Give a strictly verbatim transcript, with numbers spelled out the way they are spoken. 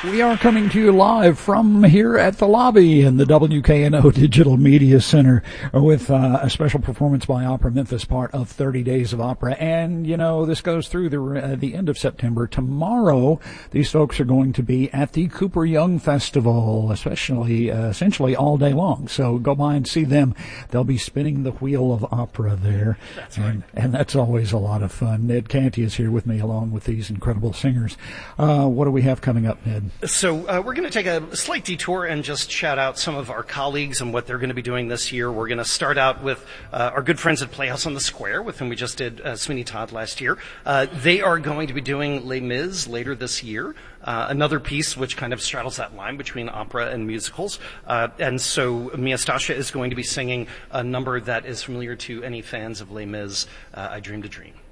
We are coming to you live from here at the lobby in the W K N O Digital Media Center with uh, a special performance by Opera Memphis, part of thirty Days of Opera. And, you know, this goes through the uh, the end of September. Tomorrow, these folks are going to be at the Cooper Young Festival, especially, uh, essentially all day long. So go by and see them. They'll be spinning the wheel of opera there. That's and, right. And that's always a lot of fun. Ned Canty is here with me along with these incredible singers. Uh, what do we have coming up, Ned? So uh, we're going to take a slight detour and just shout out some of our colleagues and what they're going to be doing this year. We're going to start out with uh, our good friends at Playhouse on the Square, with whom we just did uh, Sweeney Todd last year. Uh, they are going to be doing Les Mis later this year, uh, another piece which kind of straddles that line between opera and musicals. Uh, and so Mia Stasha is going to be singing a number that is familiar to any fans of Les Mis, uh, I Dreamed a Dream.